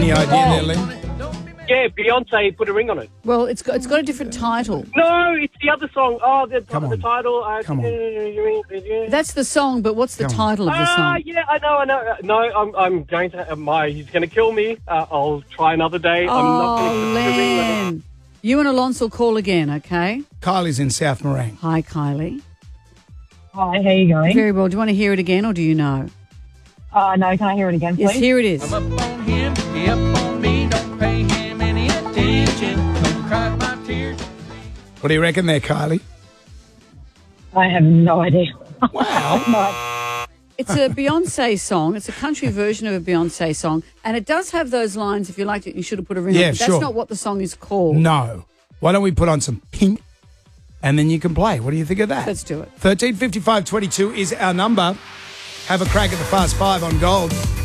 Any idea there, Lynn? Yeah, Beyonce put a ring on it. Well, it's got a different title. No, it's the other song. Oh, the title. Come on. That's the song, but what's the title of the song? Yeah, I know. No, I'm going to. He's going to kill me. I'll try another day. I'm not going to put a ring on it. You and Alonso will call again, okay? Kylie's in South Morang. Hi, Kylie. Hi, how are you going? Very well. Do you want to hear it again, or do you know? No, can I hear it again, please? Yes, here it is. I'm up on him, he up on me, don't pay him any attention, don't cry my tears. What do you reckon there, Kylie? I have no idea. Wow. It's a Beyonce song. It's a country version of a Beyonce song. And it does have those lines, if you liked it, you should have put a ring on it. That's not what the song is called. No. Why don't we put on some Pink and then you can play? What do you think of that? Let's do it. 135522 is our number. Have a crack at the Fast Five on Gold.